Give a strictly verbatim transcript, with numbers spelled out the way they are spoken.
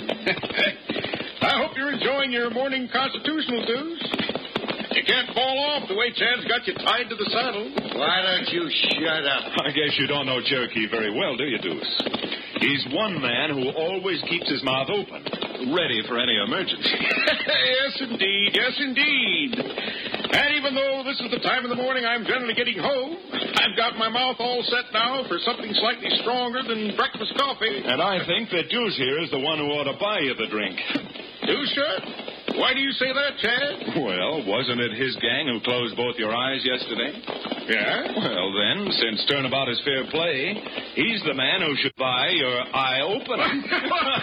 I hope you're enjoying your morning constitutional, Deuce. You can't fall off the way Chad's got you tied to the saddle. Why don't you shut up? I guess you don't know Cherokee very well, do you, Deuce? He's one man who always keeps his mouth open, ready for any emergency. Yes, indeed. Yes, indeed. And even though this is the time of the morning I'm generally getting home, I've got my mouth all set now for something slightly stronger than breakfast coffee. And I think that Deuce here is the one who ought to buy you the drink. Deuce, sir? Why do you say that, Chad? Well, wasn't it his gang who closed both your eyes yesterday? Yeah? Well, then, since turnabout is fair play, he's the man who should buy your eye opener.